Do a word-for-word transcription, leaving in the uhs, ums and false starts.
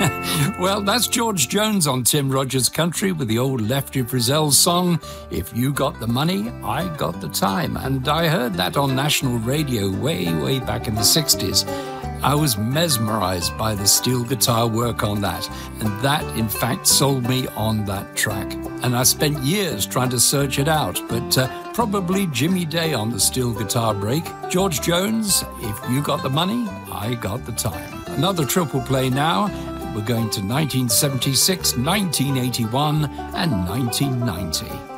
Well, that's George Jones on Tim Rogers Country with the old Lefty Frizzell song, If You Got the Money, I Got the Time. And I heard that on national radio way, way back in the sixties. I was mesmerized by the steel guitar work on that, and that, in fact, sold me on that track. And I spent years trying to search it out, but uh, probably Jimmy Day on the steel guitar break. George Jones, If You Got the Money, I Got the Time. Another triple play now. We're going to nineteen seventy-six, nineteen eighty-one, and nineteen ninety.